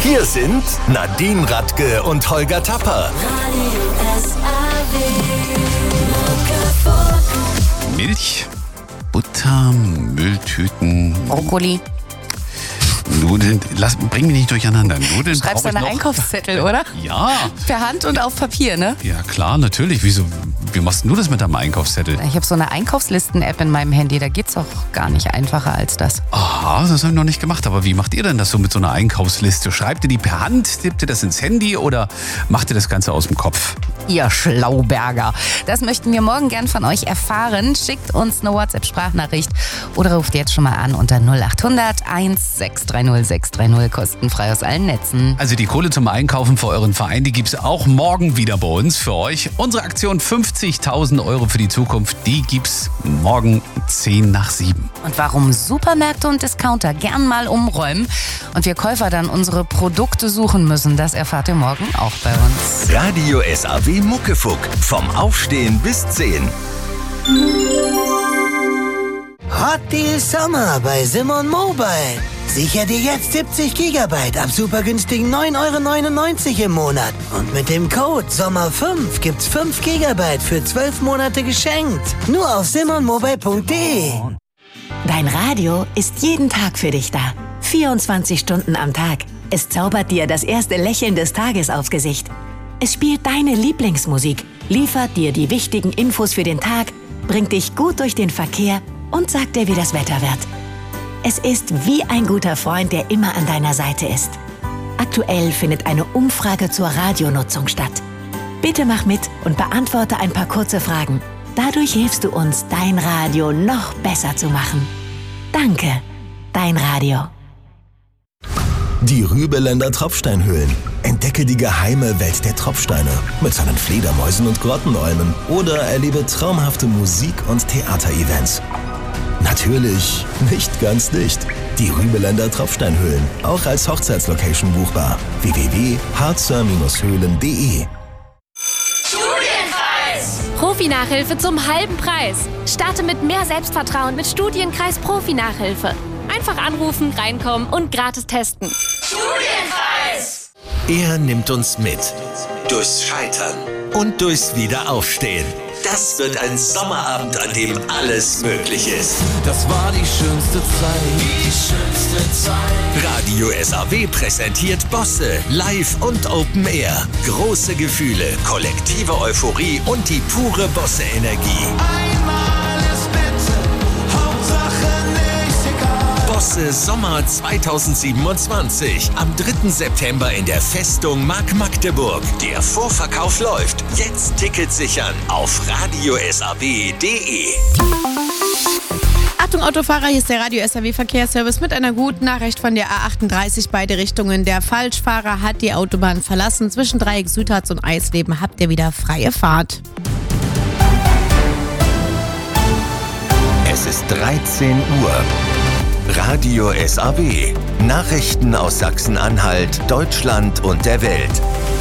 Hier sind Nadine Radke und Holger Tapper. Milch, Butter, Mülltüten, Brokkoli. Nudeln. Bring mich nicht durcheinander. Nudeln. Schreibst du deine Einkaufszettel, oder? Ja. Per Hand und auf Papier, ne? Ja, klar, natürlich. Wie machst du das mit deinem Einkaufszettel? Ich habe so eine Einkaufslisten-App in meinem Handy. Da geht's auch gar nicht einfacher als das. Aha, das habe ich noch nicht gemacht. Aber wie macht ihr denn das so mit so einer Einkaufsliste? Schreibt ihr die per Hand? Tippt ihr das ins Handy oder macht ihr das Ganze aus dem Kopf? Ihr Schlauberger. Das möchten wir morgen gern von euch erfahren. Schickt uns eine WhatsApp-Sprachnachricht oder ruft jetzt schon mal an unter 0800 1630 630, kostenfrei aus allen Netzen. Also die Kohle zum Einkaufen für euren Verein, die gibt's auch morgen wieder bei uns für euch. Unsere Aktion 50.000 Euro für die Zukunft, die gibt's morgen 6:50. Und warum Supermärkte und Discounter gern mal umräumen und wir Käufer dann unsere Produkte suchen müssen, das erfahrt ihr morgen auch bei uns. Radio SAW Muckefuck. Vom Aufstehen bis 10. Hot Deal Sommer bei Simon Mobile. Sicher dir jetzt 70 GB ab super günstigen 9,99 € im Monat. Und mit dem Code SOMMER5 gibt's 5 GB für 12 Monate geschenkt. Nur auf simonmobile.de. Dein Radio ist jeden Tag für dich da. 24 Stunden am Tag. Es zaubert dir das erste Lächeln des Tages aufs Gesicht. Es spielt deine Lieblingsmusik, liefert dir die wichtigen Infos für den Tag, bringt dich gut durch den Verkehr und sagt dir, wie das Wetter wird. Es ist wie ein guter Freund, der immer an deiner Seite ist. Aktuell findet eine Umfrage zur Radionutzung statt. Bitte mach mit und beantworte ein paar kurze Fragen. Dadurch hilfst du uns, dein Radio noch besser zu machen. Danke, dein Radio. Die Rübeländer Tropfsteinhöhlen. Entdecke die geheime Welt der Tropfsteine mit seinen Fledermäusen und Grottenolmen oder erlebe traumhafte Musik- und Theaterevents. Natürlich nicht ganz dicht. Die Rübeländer Tropfsteinhöhlen, auch als Hochzeitslocation buchbar. www.harzer-höhlen.de. Profi-Nachhilfe zum halben Preis. Starte mit mehr Selbstvertrauen mit Studienkreis Profi-Nachhilfe. Einfach anrufen, reinkommen und gratis testen. Studienkreis! Er nimmt uns mit. Durchs Scheitern und durchs Wiederaufstehen. Das wird ein Sommerabend, an dem alles möglich ist. Das war die schönste Zeit. Radio SAW präsentiert Bosse live und Open Air. Große Gefühle, kollektive Euphorie und die pure Bosse-Energie. Einmal ist bitte, Hauptsache nicht egal. Bosse Sommer 2027. Am 3. September in der Festung Mark Magdeburg. Der Vorverkauf läuft. Jetzt Tickets sichern auf radiosaw.de. Achtung Autofahrer, hier ist der Radio SAW Verkehrsservice mit einer guten Nachricht von der A38 beide Richtungen. Der Falschfahrer hat die Autobahn verlassen. Zwischen Dreieck Südharz und Eisleben habt ihr wieder freie Fahrt. Es ist 13 Uhr. Radio SAW. Nachrichten aus Sachsen-Anhalt, Deutschland und der Welt.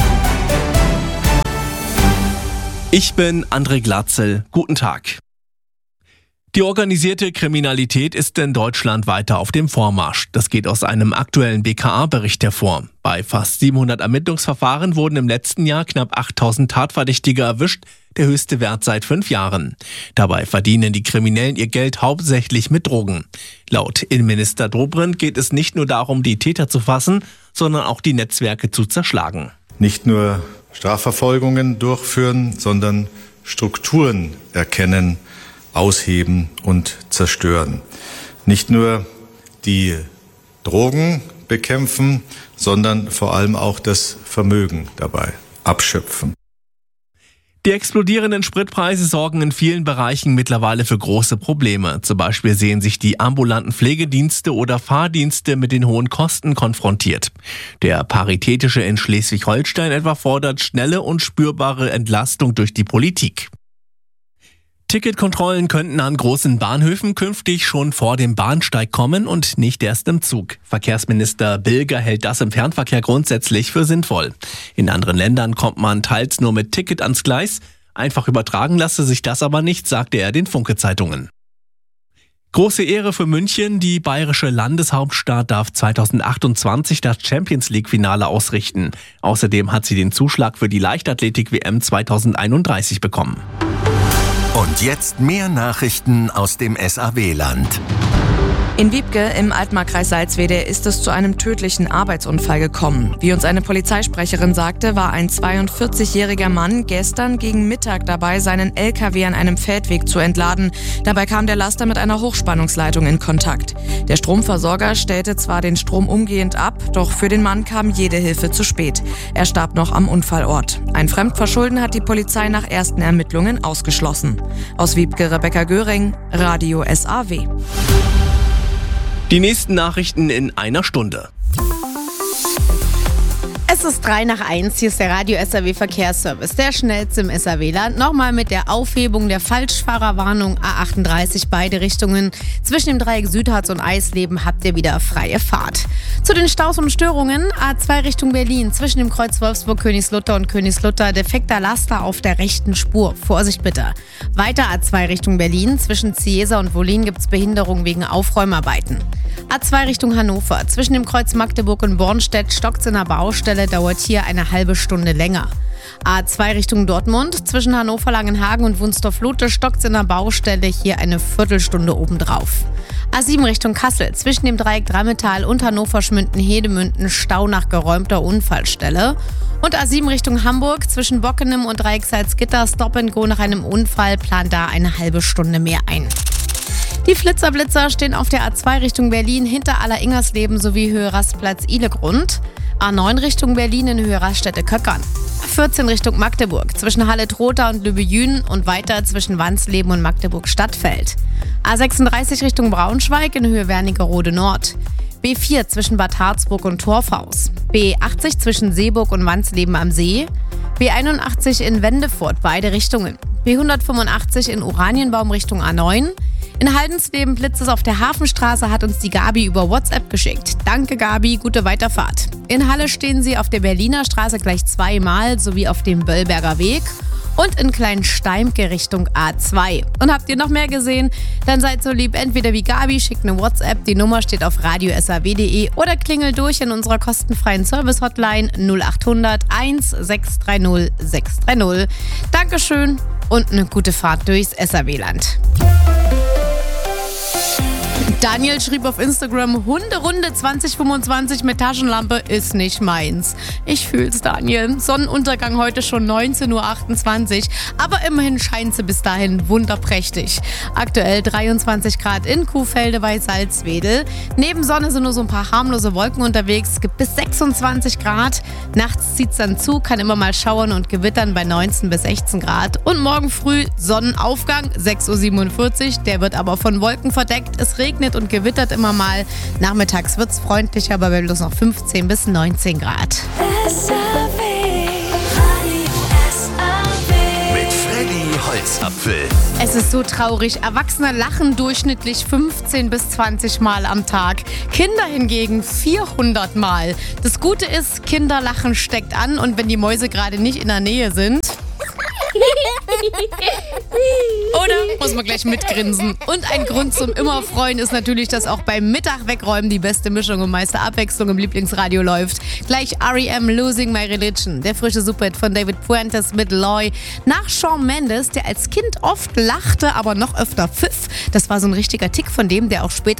Ich bin André Glatzel. Guten Tag. Die organisierte Kriminalität ist in Deutschland weiter auf dem Vormarsch. Das geht aus einem aktuellen BKA-Bericht hervor. Bei fast 700 Ermittlungsverfahren wurden im letzten Jahr knapp 8000 Tatverdächtige erwischt, der höchste Wert seit 5 Jahren. Dabei verdienen die Kriminellen ihr Geld hauptsächlich mit Drogen. Laut Innenminister Dobrindt geht es nicht nur darum, die Täter zu fassen, sondern auch die Netzwerke zu zerschlagen. Nicht nur Strafverfolgungen durchführen, sondern Strukturen erkennen, ausheben und zerstören. Nicht nur die Drogen bekämpfen, sondern vor allem auch das Vermögen dabei abschöpfen. Die explodierenden Spritpreise sorgen in vielen Bereichen mittlerweile für große Probleme. Zum Beispiel sehen sich die ambulanten Pflegedienste oder Fahrdienste mit den hohen Kosten konfrontiert. Der Paritätische in Schleswig-Holstein etwa fordert schnelle und spürbare Entlastung durch die Politik. Ticketkontrollen könnten an großen Bahnhöfen künftig schon vor dem Bahnsteig kommen und nicht erst im Zug. Verkehrsminister Bilger hält das im Fernverkehr grundsätzlich für sinnvoll. In anderen Ländern kommt man teils nur mit Ticket ans Gleis. Einfach übertragen lasse sich das aber nicht, sagte er den Funke-Zeitungen. Große Ehre für München. Die bayerische Landeshauptstadt darf 2028 das Champions-League-Finale ausrichten. Außerdem hat sie den Zuschlag für die Leichtathletik-WM 2031 bekommen. Und jetzt mehr Nachrichten aus dem SAW-Land. In Wiebke im Altmarkkreis Salzwedel ist es zu einem tödlichen Arbeitsunfall gekommen. Wie uns eine Polizeisprecherin sagte, war ein 42-jähriger Mann gestern gegen Mittag dabei, seinen LKW an einem Feldweg zu entladen. Dabei kam der Laster mit einer Hochspannungsleitung in Kontakt. Der Stromversorger stellte zwar den Strom umgehend ab, doch für den Mann kam jede Hilfe zu spät. Er starb noch am Unfallort. Ein Fremdverschulden hat die Polizei nach ersten Ermittlungen ausgeschlossen. Aus Wiebke, Rebecca Göring, Radio SAW. Die nächsten Nachrichten in einer Stunde. Es ist 3:01, hier ist der Radio SAW Verkehrsservice, der schnellste im SAW-Land. Nochmal mit der Aufhebung der Falschfahrerwarnung A38 beide Richtungen. Zwischen dem Dreieck Südharz und Eisleben habt ihr wieder freie Fahrt. Zu den Staus und Störungen: A2 Richtung Berlin, zwischen dem Kreuz Wolfsburg, Königslutter und Königslutter, defekter Laster auf der rechten Spur. Vorsicht bitte. Weiter A2 Richtung Berlin, zwischen Ziesa und Wollin gibt's Behinderung wegen Aufräumarbeiten. A2 Richtung Hannover, zwischen dem Kreuz Magdeburg und Bornstedt stockt's in der Baustelle, dauert hier eine halbe Stunde länger. A2 Richtung Dortmund, zwischen Hannover-Langenhagen und Wunstorf-Lotte stockt's in der Baustelle, hier eine Viertelstunde obendrauf. A7 Richtung Kassel, zwischen dem Dreieck Drammetal und Hannover-Schmünden-Hedemünden Stau nach geräumter Unfallstelle. Und A7 Richtung Hamburg, zwischen Bockenem und Dreieck Salzgitter Stop and Go nach einem Unfall, plant da eine halbe Stunde mehr ein. Die Flitzerblitzer stehen auf der A2 Richtung Berlin hinter Aller-Ingersleben sowie Höhe Rastplatz Ihlegrund. A9 Richtung Berlin in Höhe Raststätte Köckern. A14 Richtung Magdeburg zwischen Halle-Trotha und Lübbe-Jühen und weiter zwischen Wansleben und Magdeburg-Stadtfeld. A36 Richtung Braunschweig in Höhe Wernigerode Nord. B4 zwischen Bad Harzburg und Torfhaus. B80 zwischen Seeburg und Wansleben am See. B81 in Wendefurt, beide Richtungen. B185 in Oranienbaum Richtung A9. In Haldensleben blitzt es auf der Hafenstraße, hat uns die Gabi über WhatsApp geschickt. Danke Gabi, gute Weiterfahrt. In Halle stehen sie auf der Berliner Straße gleich zweimal sowie auf dem Böllberger Weg und in Kleinsteimke Richtung A2. Und habt ihr noch mehr gesehen? Dann seid so lieb, entweder wie Gabi, schickt eine WhatsApp, die Nummer steht auf radiosaw.de oder klingelt durch in unserer kostenfreien Service-Hotline 0800 1630 630. Dankeschön und eine gute Fahrt durchs SAW-Land. Daniel schrieb auf Instagram, Hunderunde 2025 mit Taschenlampe ist nicht meins. Ich fühl's, Daniel. Sonnenuntergang heute schon 19:28 Uhr, aber immerhin scheint sie bis dahin wunderprächtig. Aktuell 23 Grad in Kuhfelde bei Salzwedel. Neben Sonne sind nur so ein paar harmlose Wolken unterwegs. Es gibt bis 26 Grad. Nachts zieht's dann zu, kann immer mal schauern und gewittern bei 19 bis 16 Grad. Und morgen früh Sonnenaufgang, 6:47 Uhr. Der wird aber von Wolken verdeckt. Es regnet und gewittert immer mal. Nachmittags wird's freundlicher, aber bei bloß noch 15 bis 19 Grad. Mit Freddy Holzapfel. Es ist so traurig. Erwachsene lachen durchschnittlich 15 bis 20 Mal am Tag. Kinder hingegen 400 Mal. Das Gute ist, Kinderlachen steckt an und wenn die Mäuse gerade nicht in der Nähe sind... Oder muss man gleich mitgrinsen. Und ein Grund zum Immerfreuen ist natürlich, dass auch beim Mittag wegräumen die beste Mischung und meiste Abwechslung im Lieblingsradio läuft. Gleich R.E.M. Losing My Religion, der frische Superhit von David Puentes mit Loy. Nach Shawn Mendes, der als Kind oft lachte, aber noch öfter pfiff. Das war so ein richtiger Tick von dem, der auch später